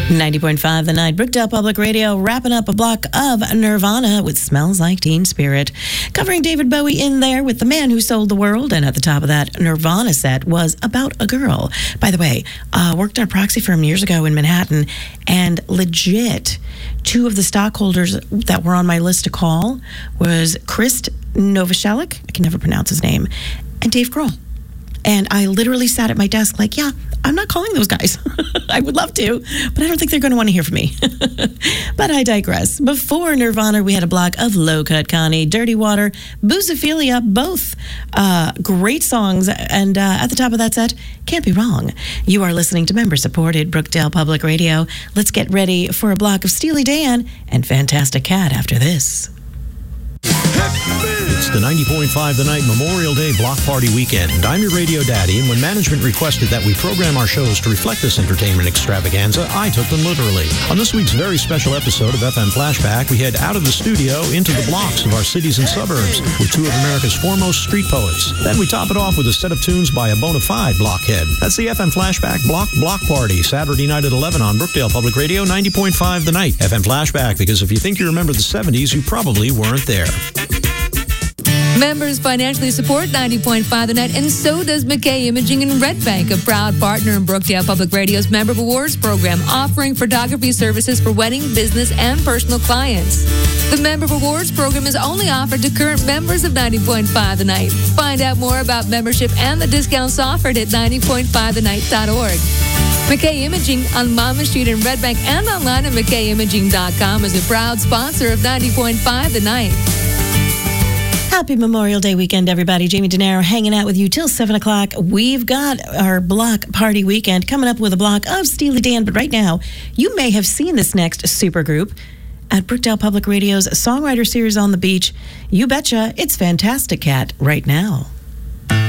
90.5 The Night, Brookdale Public Radio, wrapping up a block of Nirvana with Smells Like Teen Spirit. Covering David Bowie in there with The Man Who Sold the World, and at the top of that Nirvana set was About a Girl. By the way, worked at a proxy firm years ago in Manhattan, and legit, two of the stockholders that were on my list to call was Chris Novoselic, I can never pronounce his name, and Dave Grohl. And I literally sat at my desk like, yeah, I'm not calling those guys. I would love to, but I don't think they're going to want to hear from me. But I digress. Before Nirvana, we had a block of Low Cut Connie, Dirty Water, Boozophilia, both great songs. And at the top of that set, Can't Be Wrong. You are listening to member-supported Brookdale Public Radio. Let's get ready for a block of Steely Dan and Fantastic Cat after this. It's the 90.5 The Night Memorial Day Block Party Weekend. I'm your radio daddy, and when management requested that we program our shows to reflect this entertainment extravaganza, I took them literally. On this week's very special episode of FM Flashback, we head out of the studio into the blocks of our cities and suburbs with two of America's foremost street poets. Then we top it off with a set of tunes by a bona fide blockhead. That's the FM Flashback Block Party, Saturday night at 11 on Brookdale Public Radio, 90.5 The Night. FM Flashback, because if you think you remember the 70s, you probably weren't there. Members financially support 90.5 The Night, and so does McKay Imaging in Red Bank, a proud partner in Brookdale Public Radio's Member Awards program, offering photography services for wedding, business, and personal clients. The Member Awards program is only offered to current members of 90.5 The Night. Find out more about membership and the discounts offered at 90.5thenight.org. McKay Imaging on Monmouth Street in Red Bank and online at mckayimaging.com is a proud sponsor of 90.5 The Night. Happy Memorial Day weekend, everybody. Jamie DeNaro hanging out with you till 7 o'clock. We've got our block party weekend coming up with a block of Steely Dan. But right now, you may have seen this next supergroup at Brookdale Public Radio's Songwriter Series on the Beach. You betcha, it's Fantastic Cat right now.